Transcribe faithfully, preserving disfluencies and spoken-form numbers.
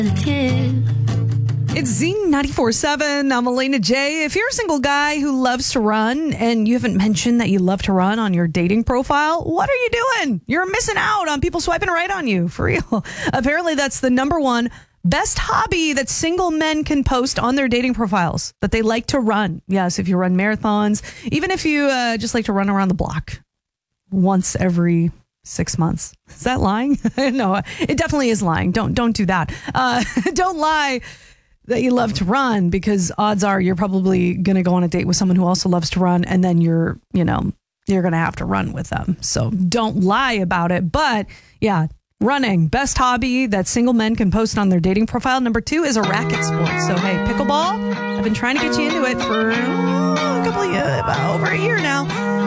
It's Z ninety-four seven. I'm Elena J. If you're a single guy who loves to run and you haven't mentioned that you love to run on your dating profile, what are you doing? You're missing out on people swiping right on you, for real. Apparently, that's the number one best hobby that single men can post on their dating profiles, that they like to run. Yes, if you run marathons, even if you uh, just like to run around the block once every six months. Is that lying? No, it definitely is lying. Don't don't do that. Uh, don't lie that you love to run, because odds are you're probably going to go on a date with someone who also loves to run, and then you're, you know, you're going to have to run with them. So don't lie about it. But yeah, running, best hobby that single men can post on their dating profile. Number two is a racket sport. So hey, pickleball, I've been trying to get you into it for oh, a couple of years, about over a year now.